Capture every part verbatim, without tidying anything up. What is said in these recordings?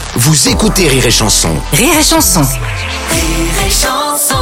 Vous écoutez Rire et Chanson. Rire et Chanson. Rire et Chanson.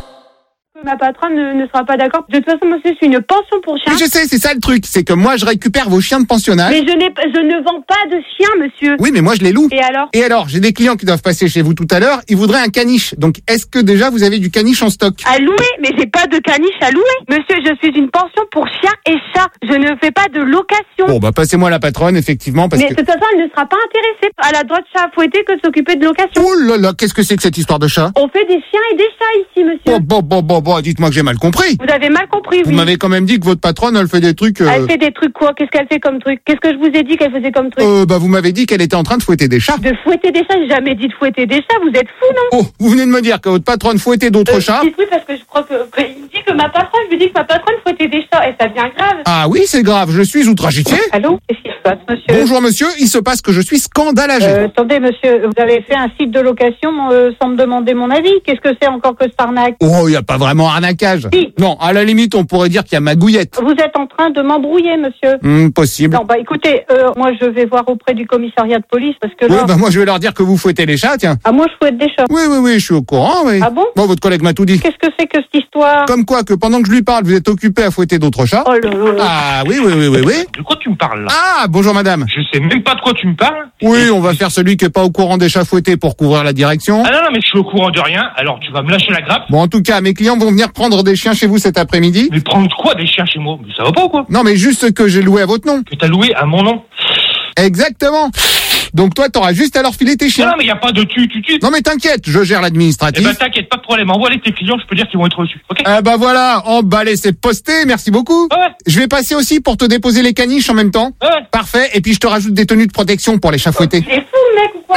Ma patronne ne, ne sera pas d'accord. De toute façon, monsieur, c'est une pension pour chiens. Oui, je sais, c'est ça le truc. C'est que moi, je récupère vos chiens de pensionnat. Mais je, n'ai, je ne vends pas de chiens, monsieur. Oui, mais moi, je les loue. Et alors ? Et alors, j'ai des clients qui doivent passer chez vous tout à l'heure. Ils voudraient un caniche. Donc, est-ce que déjà, vous avez du caniche en stock ? À louer ? Mais j'ai pas de caniche à louer. Monsieur, je suis une pension pour chiens et chats. Je ne fais pas de location. Bon, bah, passez-moi la patronne, effectivement, parce Mais que... de toute façon, elle ne sera pas intéressée. Elle a droit de chat à fouetter que de s'occuper de location. Oh là là, qu'est-ce que c'est que cette histoire de chat ? On fait des chiens et des chats ici, monsieur. Bon, bon, bon, bon, bon, dites-moi que j'ai mal compris. Vous avez mal compris, Vous oui. m'avez quand même dit que votre patronne, elle fait des trucs... Euh... Elle fait des trucs quoi ? Qu'est-ce qu'elle fait comme truc ? Qu'est-ce que je vous ai dit qu'elle faisait comme truc ? Euh, bah, vous m'avez dit qu'elle était en train de fouetter des chats. De fouetter des chats ? J'ai jamais dit de fouetter des chats. Vous êtes fou, non ? Oh, vous venez de me dire que votre patronne fouettait d'autres Euh, chats. dites oui, parce que je crois que, que il me dit que ma patronne, je lui dis que ma patronne fouettait des chats et ça devient grave. Ah oui, c'est grave, je suis outragifié. Allô ? Qu'est-ce qui se passe, monsieur ? Bonjour monsieur, il se passe que je suis scandalagé. Euh, attendez, monsieur, vous avez fait un site de location euh, sans me demander mon avis. Qu'est-ce que c'est encore que cette arnaque ? Oh, il n'y a pas vraiment arnaquage. Si. Non, à la limite, on pourrait dire qu'il y a magouillette. Vous êtes en train de m'embrouiller, monsieur. Hmm, possible. Non, bah écoutez, euh, moi je vais voir auprès du commissariat de police parce que Oui, là... bah moi je vais leur dire que vous fouettez les chats, tiens. Ah, moi je fouette des chats. Oui, oui, oui, je suis au courant, oui. Ah bon ? Bon, votre collègue m'a tout dit. Qu'est-ce que c'est que cette histoire ? Comme quoi, que pendant que je lui parle, vous êtes occupé à fouetter d'autres chats. Oh là là. Ah oui, oui, oui, oui, oui. De quoi tu me parles là ? Ah, bonjour madame. Je sais même pas de quoi tu me parles. Oui, on va faire celui qui est pas au courant des chats fouettés pour couvrir la direction. Ah non, non, mais je suis au courant de rien, alors tu vas me lâcher la grappe. Bon, en tout cas, mes clients vont venir prendre des chiens chez vous cet après-midi. Mais prendre quoi des chiens chez moi ? Mais ça va pas ou quoi ? Non, mais juste ce que j'ai loué à votre nom. Que t'as loué à mon nom. Exactement. Donc toi, t'auras juste à leur filer tes Non, chiens. non, mais y a pas de tu, tu, tu. Non mais t'inquiète, je gère Eh l'administratif. ben t'inquiète, pas de problème, envoie-les tes clients, je peux dire qu'ils vont être reçus, ok ? Ah bah voilà, emballé, c'est posté, merci beaucoup. Ouais, Je vais passer aussi pour te déposer les caniches en même temps. ouais. Parfait, et puis je te rajoute des tenues de protection pour les chats fouettés. Il est fou, le mec, ou quoi ?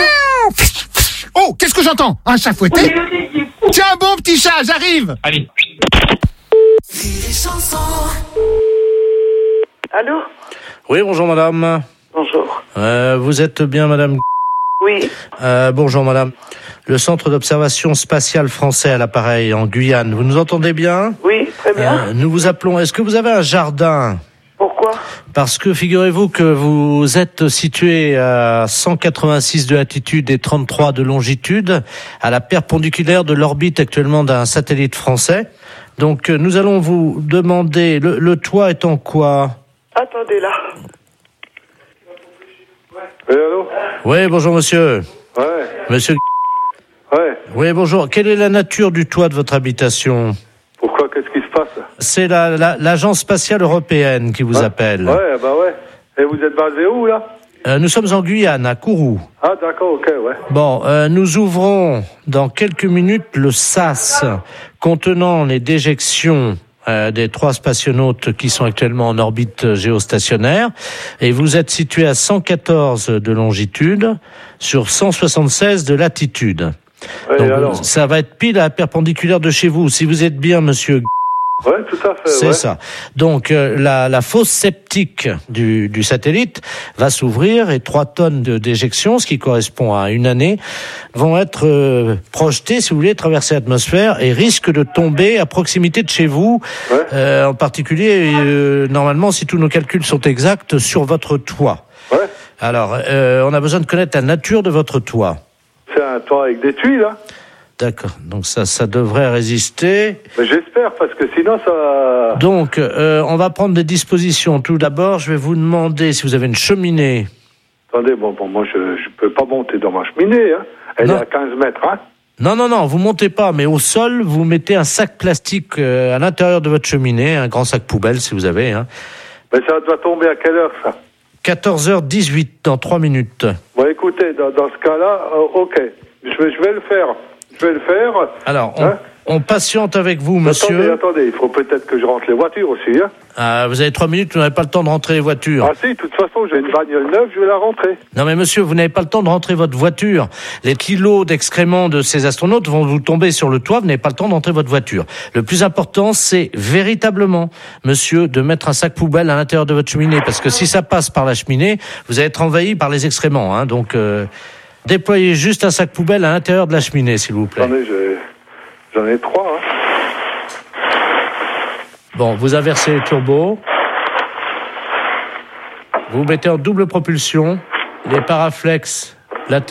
Oh, qu'est-ce que j'entends? Un chat fouetté? Mais le mec, il est fou. Tiens bon petit chat, j'arrive. Allez. Rire et Chanson. Allô ? Oui, bonjour madame. Bonjour. Euh, vous êtes bien madame? Oui. Euh, bonjour madame. Le centre d'observation spatiale français à l'appareil en Guyane. Vous nous entendez bien? Oui, très bien. Euh, nous vous appelons. Est-ce que vous avez un jardin? Pourquoi ? Parce que figurez-vous que vous êtes situé à cent quatre-vingt-six de latitude et trente-trois de longitude, à la perpendiculaire de l'orbite actuellement d'un satellite français. Donc euh, nous allons vous demander, le, le toit est en quoi? Attendez là. Oui, allô ? Oui, bonjour monsieur. Ouais, Monsieur. ouais. Oui, bonjour. Quelle est la nature du toit de votre habitation? Pourquoi ? Qu'est-ce qui se passe ? C'est la, la, l'agence spatiale européenne qui vous Hein ? appelle. Ouais, bah ouais. Et vous êtes basé où, là ? Euh, nous sommes en Guyane, à Kourou. Ah, d'accord, ok, ouais. Bon, euh, nous ouvrons dans quelques minutes le S A S contenant les déjections euh, des trois spationautes qui sont actuellement en orbite géostationnaire. Et vous êtes situé à cent quatorze de longitude sur cent soixante-seize de latitude. Ouais, Donc, alors ? ça va être pile à la perpendiculaire de chez vous. Si vous êtes bien, monsieur... Ouais, tout à fait, C'est ouais. ça. Donc euh, la, la fosse septique du, du satellite va s'ouvrir et trois tonnes de déjection, ce qui correspond à une année, vont être euh, projetées, si vous voulez, traverser l'atmosphère et risquent de tomber à proximité de chez vous, Ouais. euh, en particulier, euh, normalement, si tous nos calculs sont exacts, sur votre toit. Ouais. Alors, euh, on a besoin de connaître la nature de votre toit. C'est un toit avec des tuiles, là ? D'accord. Donc ça, ça devrait résister. Mais j'espère, parce que sinon, ça... Donc, euh, on va prendre des dispositions. Tout d'abord, je vais vous demander si vous avez une cheminée. Attendez, bon, bon, moi, je je peux pas monter dans ma cheminée, hein. Elle Non. est à quinze mètres, hein. Non, non, non, vous montez pas, mais au sol, vous mettez un sac plastique euh, à l'intérieur de votre cheminée, un grand sac poubelle si vous avez. Hein. Mais ça doit tomber à quelle heure, ça ? quatorze heures dix-huit, dans trois minutes. Bon, écoutez, dans, dans ce cas-là, euh, ok. Je vais, je vais le faire. Je vais le faire. Alors, on, Hein on patiente avec vous, Attendez, monsieur. attendez, il faut peut-être que je rentre les voitures aussi, hein. Ah, vous avez trois minutes, vous n'avez pas le temps de rentrer les voitures. Ah si, de toute façon, j'ai une bagnole neuve, je vais la rentrer. Non mais monsieur, vous n'avez pas le temps de rentrer votre voiture. Les kilos d'excréments de ces astronautes vont vous tomber sur le toit, vous n'avez pas le temps de rentrer votre voiture. Le plus important, c'est véritablement, monsieur, de mettre un sac poubelle à l'intérieur de votre cheminée, parce que si ça passe par la cheminée, vous allez être envahi par les excréments. Hein, donc, euh, déployez juste un sac poubelle à l'intérieur de la cheminée, s'il vous plaît. Attendez, j'ai... j'en ai trois, hein. Bon, vous inversez les turbos. Vous mettez en double propulsion. Les paraflex